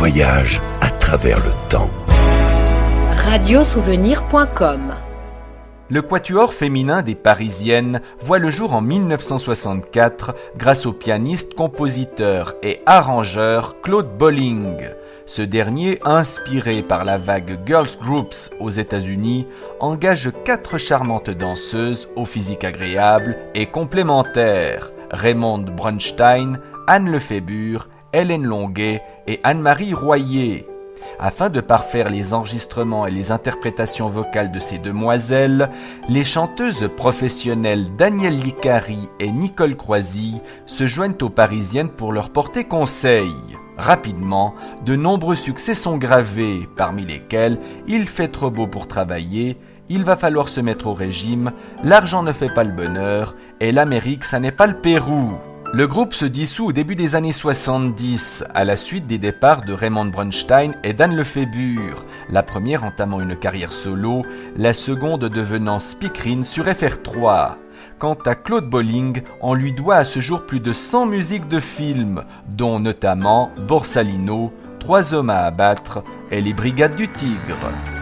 voyage à travers le temps. Radiosouvenir.com. Le quatuor féminin des Parisiennes voit le jour en 1964 grâce au pianiste, compositeur et arrangeur Claude Bolling. Ce dernier, inspiré par la vague Girls Groups aux États-Unis, engage 4 charmantes danseuses au physique agréable et complémentaires: Raymonde Bronstein, Anne Lefébure, Hélène Longuet et Anne-Marie Royer. Afin de parfaire les enregistrements et les interprétations vocales de ces demoiselles, les chanteuses professionnelles Danielle Licari et Nicole Croisy se joignent aux Parisiennes pour leur porter conseil. Rapidement, de nombreux succès sont gravés, parmi lesquels « Il fait trop beau pour travailler »,« Il va falloir se mettre au régime »,« L'argent ne fait pas le bonheur » et « L'Amérique, ça n'est pas le Pérou ». Le groupe se dissout au début des années 70, à la suite des départs de Raymonde Bronstein et d'Anne Lefébure, la première entamant une carrière solo, la seconde devenant speakerine sur FR3. Quant à Claude Bolling, on lui doit à ce jour plus de 100 musiques de films, dont notamment Borsalino, 3 hommes à abattre et les Brigades du Tigre.